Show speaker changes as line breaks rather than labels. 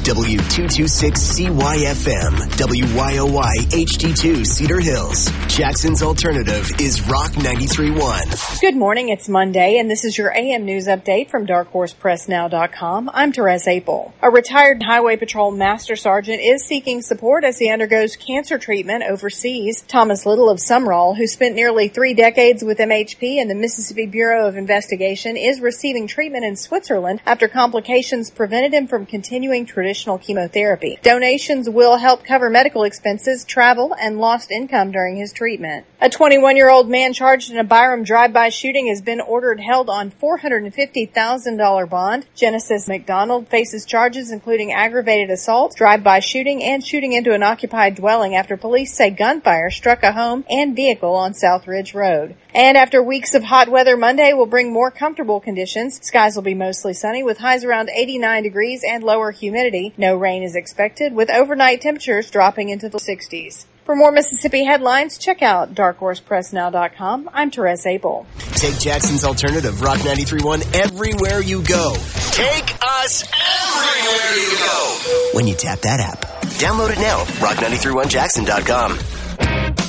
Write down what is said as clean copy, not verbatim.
W226CYFM, WYOY HD2 Cedar Hills. Jackson's alternative is Rock 93.1.
Good morning, it's Monday, and this is your AM News Update from DarkHorsePressNow.com. I'm Therese Apel. A retired Highway Patrol Master Sergeant is seeking support as he undergoes cancer treatment overseas. Thomas Little of Sumrall, who spent nearly 3 decades with MHP and the Mississippi Bureau of Investigation, is receiving treatment in Switzerland after complications prevented him from continuing traditional chemotherapy. Donations will help cover medical expenses, travel, and lost income during his treatment. A 21-year-old man charged in a Byram drive-by shooting has been ordered held on $450,000 bond. Genesis McDonald faces charges including aggravated assault, drive-by shooting, and shooting into an occupied dwelling after police say gunfire struck a home and vehicle on South Ridge Road. And after weeks of hot weather, Monday will bring more comfortable conditions. Skies will be mostly sunny with highs around 89 degrees and lower humidity. No rain is expected, with overnight temperatures dropping into the 60s. For more Mississippi headlines, check out DarkHorsePressNow.com. I'm Therese Apel.
Take Jackson's alternative, Rock 93.1, everywhere you go. Take us everywhere you go. When you tap that app. Download it now, rock931jackson.com.